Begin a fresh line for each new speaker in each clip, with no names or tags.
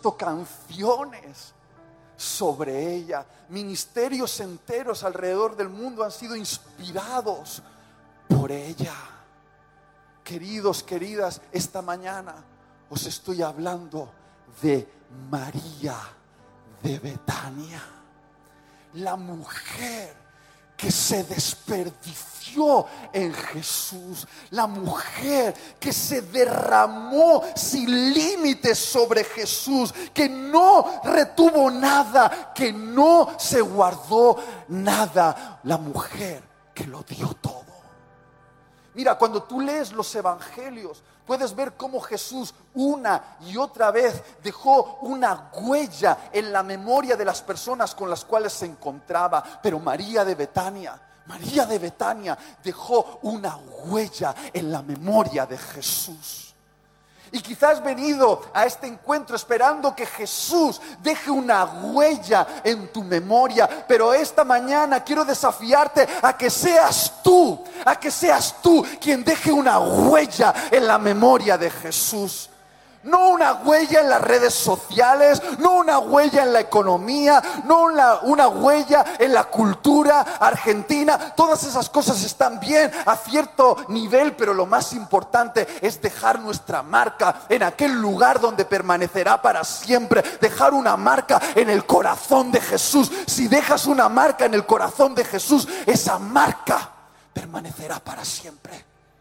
compuesto canciones sobre ella. Ministerios enteros alrededor del mundo han sido inspirados por ella. Queridos, queridas, esta mañana os estoy hablando de María de Betania, la mujer que se desperdició en Jesús, la mujer que se derramó sin límites sobre Jesús, que no retuvo nada, que no se guardó nada, la mujer que lo dio todo. Mira, cuando tú lees los evangelios, puedes ver cómo Jesús una y otra vez dejó una huella en la memoria de las personas con las cuales se encontraba. Pero María de Betania dejó una huella en la memoria de Jesús. Y quizás has venido a este encuentro esperando que Jesús deje una huella en tu memoria, pero esta mañana quiero desafiarte a que seas tú quien deje una huella en la memoria de Jesús. No una huella en las redes sociales, no una huella en la economía, no una huella en la cultura argentina. Todas esas cosas están bien a cierto nivel, pero lo más importante es dejar nuestra marca en aquel lugar donde permanecerá para siempre. Dejar una marca en el corazón de Jesús. Si dejas una marca en el corazón de Jesús, esa marca permanecerá para siempre.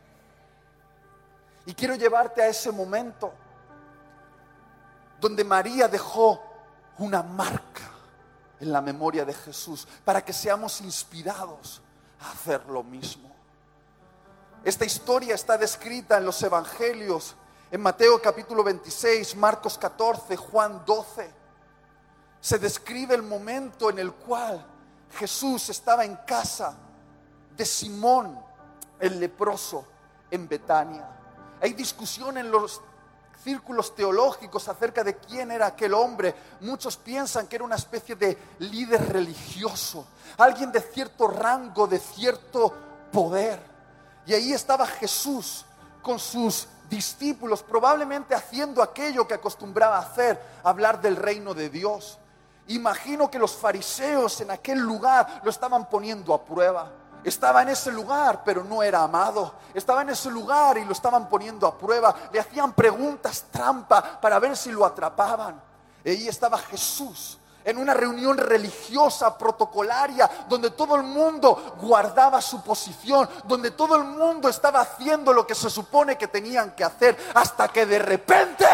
Y quiero llevarte a ese momento donde María dejó una marca en la memoria de Jesús, para que seamos inspirados a hacer lo mismo. Esta historia está descrita en los evangelios, en Mateo capítulo 26, Marcos 14, Juan 12. Se describe el momento en el cual Jesús estaba en casa de Simón el leproso en Betania. Hay discusión en los círculos teológicos acerca de quién era aquel hombre. Muchos piensan que era una especie de líder religioso, alguien de cierto rango, de cierto poder. Y ahí estaba Jesús con sus discípulos, probablemente haciendo aquello que acostumbraba a hacer, hablar del reino de Dios. Imagino que los fariseos en aquel lugar lo estaban poniendo a prueba. Estaba en ese lugar, pero no era amado. Estaba en ese lugar y lo estaban poniendo a prueba. Le hacían preguntas trampa para ver si lo atrapaban. Y ahí estaba Jesús en una reunión religiosa, protocolaria, donde todo el mundo guardaba su posición, donde todo el mundo estaba haciendo lo que se supone que tenían que hacer, hasta que de repente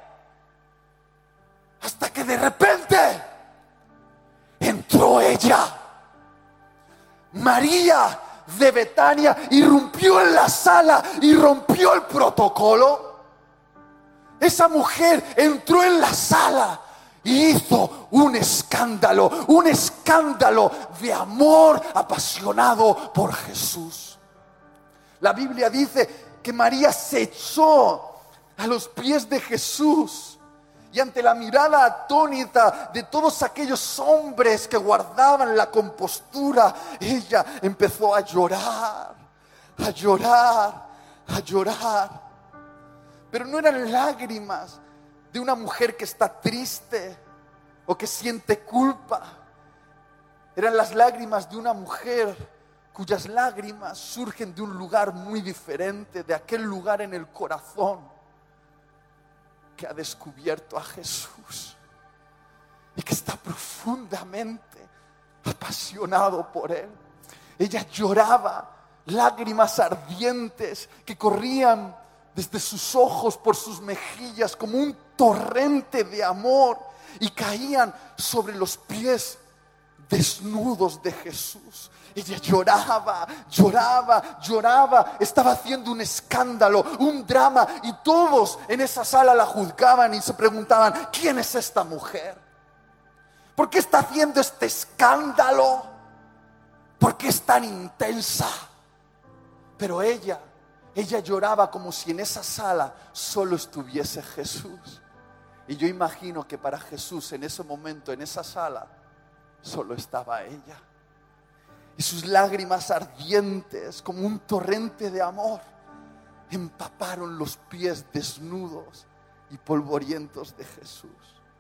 entró ella, María de Betania, irrumpió en la sala y rompió el protocolo. Esa mujer entró en la sala y hizo un escándalo de amor apasionado por Jesús. La Biblia dice que María se echó a los pies de Jesús. Y ante la mirada atónita de todos aquellos hombres que guardaban la compostura, ella empezó a llorar. Pero no eran lágrimas de una mujer que está triste o que siente culpa. Eran las lágrimas de una mujer cuyas lágrimas surgen de un lugar muy diferente, de aquel lugar en el corazón que ha descubierto a Jesús y que está profundamente apasionado por Él. Ella lloraba, lágrimas ardientes que corrían desde sus ojos por sus mejillas como un torrente de amor y caían sobre los pies desnudos de Jesús. Ella lloraba, estaba haciendo un escándalo, un drama, y todos en esa sala la juzgaban y se preguntaban: ¿quién es esta mujer? ¿Por qué está haciendo este escándalo? ¿Por qué es tan intensa? Pero ella lloraba como si en esa sala solo estuviese Jesús. Y yo imagino que para Jesús en ese momento, en esa sala, solo estaba ella. Y sus lágrimas ardientes como un torrente de amor empaparon los pies desnudos y polvorientos de Jesús.